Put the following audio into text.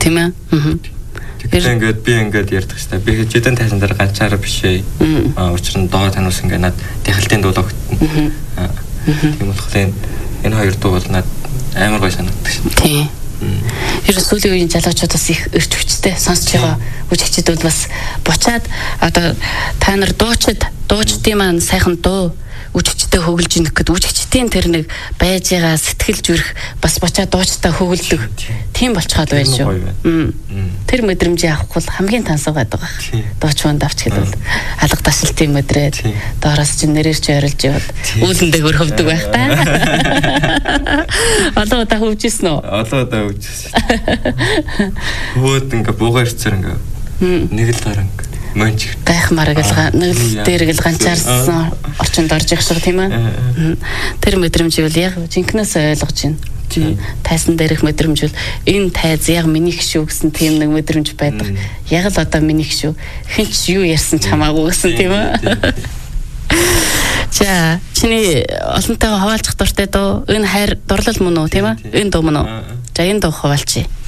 тийм ээ. Тэгэхээр ингээд би ингээд ярьдаг шүү дээ. Би хэдэн тайсан дээр ганцаараа биш ээ. Учир нь доо танаас ингээд над тэхэлтийн дуу өгдөн. Тийм болохоор энэ хоёр дуу бол над амар гой санагддаг шин. Тийм. Тэр сүүлийн үеийн залуучуудаас их өрч хүчтэй сонсч байгаа үжигчид бол бас буцаад одоо та нар дуучдын маань сайхан дуу үжигчтэй хөглж инэх гэд үжигчдийн тэр нэг байж байгаа сэтгэл зүрх бас буцаад дуучтай хөглөдөг тийм болчиход байна шүү. Тэр мэдрэмжийг авах бол хамгийн тансаг байдаг баг. Дуучван давч гэдэг бол алга ташилтын мэдрээд доороос чинь нэрээр ч ойрлж яваад үүлэндээ хөвдөг байх та. Одоо удаа хөвжсэн үү? Одоо удаа хөвжсэн. Хөөд ингээ буугаар ирцээр ингээ нэг л дараа ингээ мөнч гайхмаар гэлга нэг л дээр гэл ганцаарсан орчинд орж явах шиг тийм ээ. Тэр мэдрэмжийг бол яг жинкнээс ойлгож байна. Тайсан дээрх мэдрэмж бол энэ тайз яг миний гişүү гэсэн тийм нэг мэдрэмж байдаг. Яг л одоо миний гişүү хинч юу ярьсан ч хамаагүй гэсэн тийм ээ. За чиний олонтойгоо хаваалцах дуртай дуу энэ хайр дурлал мөн үү тийм ээ? Энэ дуу мөн үү? За энэ дуу хаваалчи.